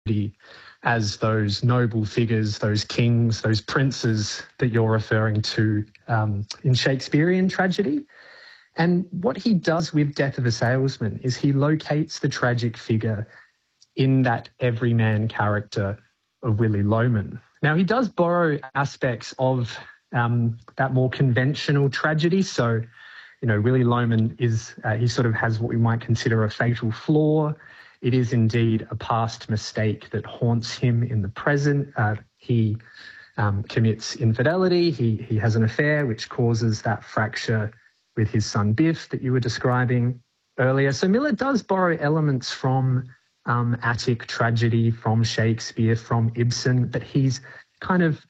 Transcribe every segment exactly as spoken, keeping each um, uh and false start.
as those noble figures, those kings, those princes that you're referring to um, in Shakespearean tragedy. And what he does with Death of a Salesman is he locates the tragic figure in that everyman character of Willy Loman. Now, he does borrow aspects of um, that more conventional tragedy. So, you know, Willy Loman is, uh, he sort of has what we might consider a fatal flaw. It is indeed a past mistake that haunts him in the present. Uh, he um, commits infidelity. He, he has an affair which causes that fracture with his son Biff that you were describing earlier. So Miller does borrow elements from um, Attic tragedy, from Shakespeare, from Ibsen, but he's kind of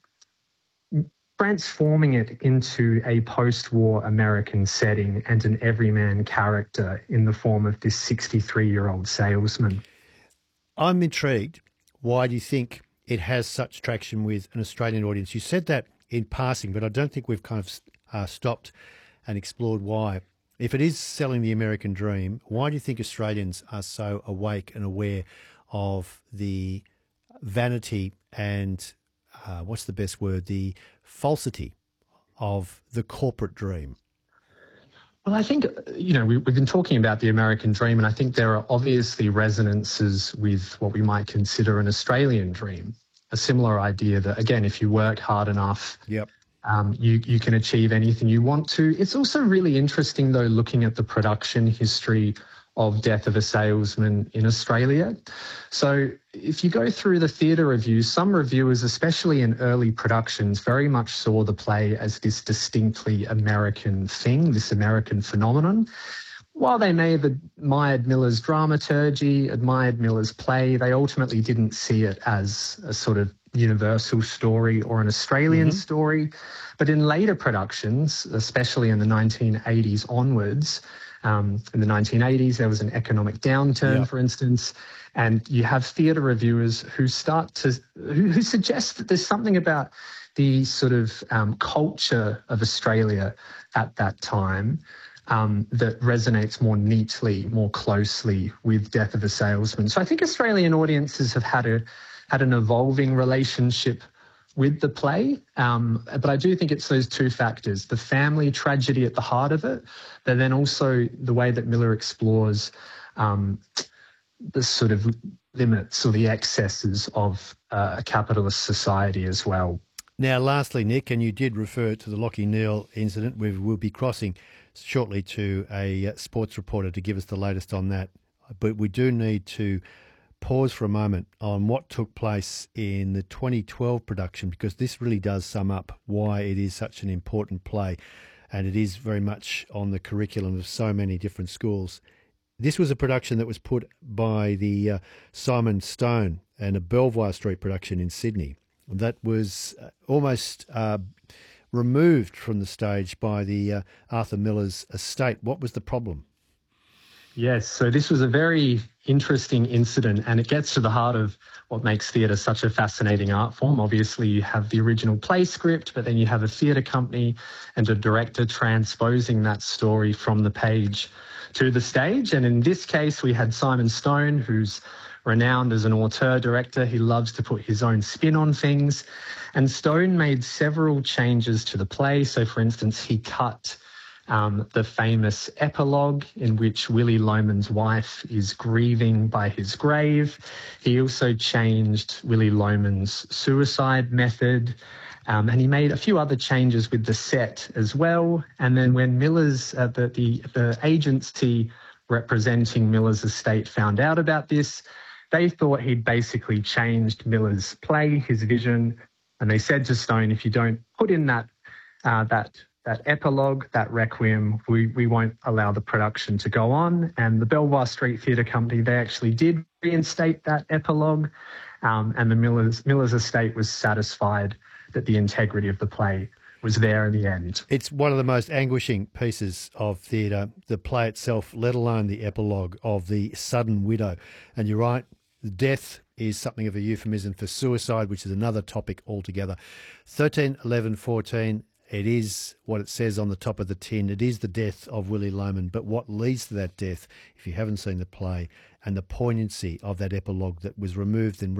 transforming it into a post-war American setting and an everyman character in the form of this sixty-three-year-old salesman. I'm intrigued. Why do you think it has such traction with an Australian audience? You said that in passing, but I don't think we've kind of uh, stopped and explored why. If it is selling the American dream, why do you think Australians are so awake and aware of the vanity and, uh, what's the best word, the falsity of the corporate dream? Well, I think, you know, we, we've been talking about the American dream, and I think there are obviously resonances with what we might consider an Australian dream, a similar idea that, again, if you work hard enough, yep. Um, you, you can achieve anything you want to. It's also really interesting, though, looking at the production history of Death of a Salesman in Australia. So if you go through the theatre reviews, some reviewers, especially in early productions, very much saw the play as this distinctly American thing, this American phenomenon. While they may have admired Miller's dramaturgy, admired Miller's play, they ultimately didn't see it as a sort of universal story or an Australian mm-hmm. story. But in later productions, especially in the nineteen eighties onwards, um, in the nineteen eighties, there was an economic downturn, yep. for instance, and you have theatre reviewers who start to, who, who suggest that there's something about the sort of um, culture of Australia at that time Um, that resonates more neatly, more closely with Death of a Salesman. So I think Australian audiences have had a had an evolving relationship with the play, um, but I do think it's those two factors, the family tragedy at the heart of it, but then also the way that Miller explores um, the sort of limits or the excesses of uh, a capitalist society as well. Now, lastly, Nick, and you did refer to the Lachie Neale incident. We will be crossing shortly to a sports reporter to give us the latest on that. But we do need to pause for a moment on what took place in the twenty twelve production, because this really does sum up why it is such an important play, and it is very much on the curriculum of so many different schools. This was a production that was put by the uh, Simon Stone and a Belvoir Street production in Sydney that was uh, almost uh, removed from the stage by the uh, Arthur Miller's estate. What was the problem? Yes, so this was a very interesting incident, and it gets to the heart of what makes theatre such a fascinating art form. Obviously, you have the original play script, but then you have a theatre company and a director transposing that story from the page to the stage. And in this case, we had Simon Stone, who's renowned as an auteur director. He loves to put his own spin on things. And Stone made several changes to the play. So, for instance, he cut um, the famous epilogue in which Willy Loman's wife is grieving by his grave. He also changed Willy Loman's suicide method. Um, and he made a few other changes with the set as well. And then when Miller's, uh, the, the, the agency representing Miller's estate found out about this, they thought he'd basically changed Miller's play, his vision, and they said to Stone, if you don't put in that uh, that that epilogue, that requiem, we, we won't allow the production to go on. And the Belvoir Street Theatre Company, they actually did reinstate that epilogue, um, and the Miller's, Miller's estate was satisfied that the integrity of the play was there in the end. It's one of the most anguishing pieces of theatre, the play itself, let alone the epilogue of the sudden widow. And you're right, death is something of a euphemism for suicide, which is another topic altogether. thirteen, eleven, fourteen, it is what it says on the top of the tin. It is the death of Willy Loman. But what leads to that death, if you haven't seen the play, and the poignancy of that epilogue that was removed and